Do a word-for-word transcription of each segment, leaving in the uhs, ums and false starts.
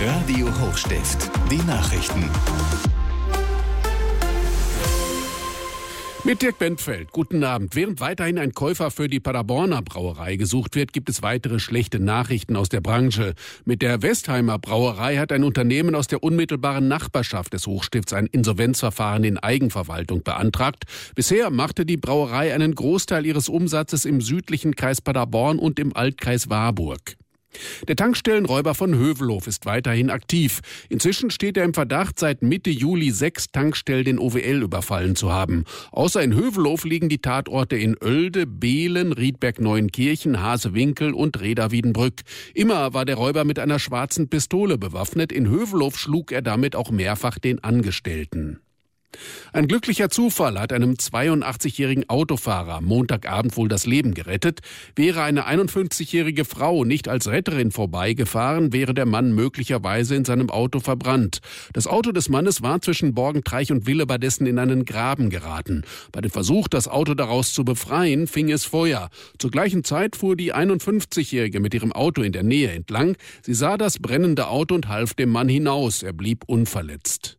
Radio Hochstift, die Nachrichten. Mit Dirk Bentfeld. Guten Abend. Während weiterhin ein Käufer für die Paderborner Brauerei gesucht wird, gibt es weitere schlechte Nachrichten aus der Branche. Mit der Westheimer Brauerei hat ein Unternehmen aus der unmittelbaren Nachbarschaft des Hochstifts ein Insolvenzverfahren in Eigenverwaltung beantragt. Bisher machte die Brauerei einen Großteil ihres Umsatzes im südlichen Kreis Paderborn und im Altkreis Warburg. Der Tankstellenräuber von Hövelhof ist weiterhin aktiv. Inzwischen steht er im Verdacht, seit Mitte Juli sechs Tankstellen in O W L überfallen zu haben. Außer in Hövelhof liegen die Tatorte in Oelde, Behlen, Riedberg-Neuenkirchen, Hasewinkel und Reda-Wiedenbrück. Immer war der Räuber mit einer schwarzen Pistole bewaffnet. In Hövelhof schlug er damit auch mehrfach den Angestellten. Ein glücklicher Zufall hat einem zweiundachtzigjährigen Autofahrer Montagabend wohl das Leben gerettet. Wäre eine einundfünfzigjährige Frau nicht als Retterin vorbeigefahren, wäre der Mann möglicherweise in seinem Auto verbrannt. Das Auto des Mannes war zwischen Borgentreich und Willebadessen in einen Graben geraten. Bei dem Versuch, das Auto daraus zu befreien, fing es Feuer. Zur gleichen Zeit fuhr die einundfünfzigjährige mit ihrem Auto in der Nähe entlang. Sie sah das brennende Auto und half dem Mann hinaus. Er blieb unverletzt.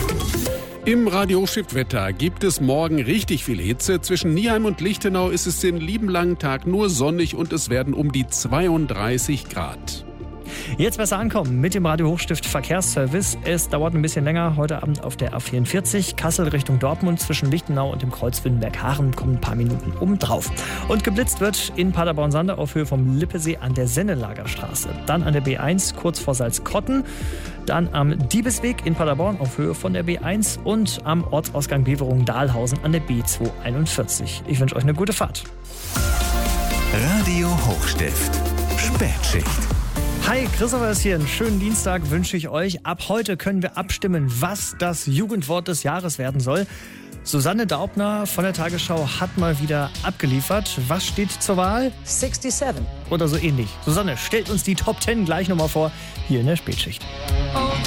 Im Radio Hochstift Wetter gibt es morgen richtig viel Hitze. Zwischen Nieheim und Lichtenau ist es den lieben langen Tag nur sonnig und es werden um die zweiunddreißig Grad. Jetzt besser ankommen mit dem Radio Hochstift Verkehrsservice. Es dauert ein bisschen länger. Heute Abend auf der A vierundvierzig, Kassel Richtung Dortmund zwischen Lichtenau und dem Kreuz Wittenberg-Haaren kommen ein paar Minuten obendrauf. Und geblitzt wird in Paderborn-Sande auf Höhe vom Lippesee an der Sennelagerstraße. Dann an der B eins kurz vor Salzkotten. Dann am Diebesweg in Paderborn auf Höhe von der B eins und am Ortsausgang Beverungen-Dahlhausen an der B zweihunderteinundvierzig. Ich wünsche euch eine gute Fahrt. Radio Hochstift, Spätschicht. Hi, Christopher ist hier. Einen schönen Dienstag wünsche ich euch. Ab heute können wir abstimmen, was das Jugendwort des Jahres werden soll. Susanne Daubner von der Tagesschau hat mal wieder abgeliefert. Was steht zur Wahl? siebenundsechzig. Oder so ähnlich. Susanne, stellt uns die Top zehn gleich nochmal vor, hier in der Spätschicht. Oh,